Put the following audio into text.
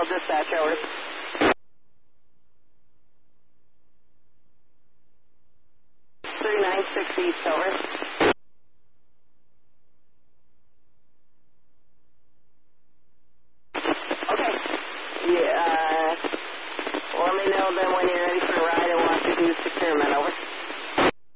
dispatch, over. 3960 East, over. Okay. Yeah, let me know then when you're ready for a ride.